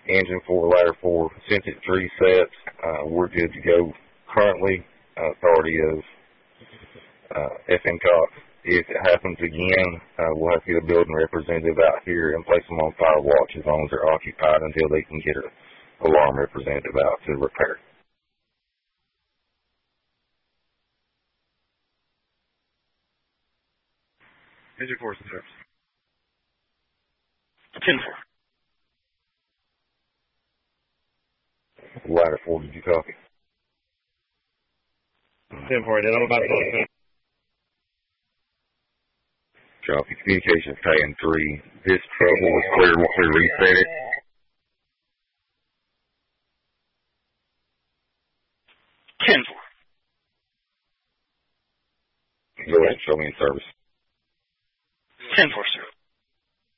engine 4, ladder 4, sent it 3 sets. We're good to go currently. Authority of FNCOX. If it happens again, we'll have to get a building representative out here and place them on fire watch as long as they're occupied until they can get an alarm representative out to repair. Engine 4 is in service. 10-4. Ladder 4, did you copy? 10-4, then I'm about to go. Copy. Communications paying 3. This trouble was clear once we reset it. 10-4. Go ahead and show me in service. 10-4, sir.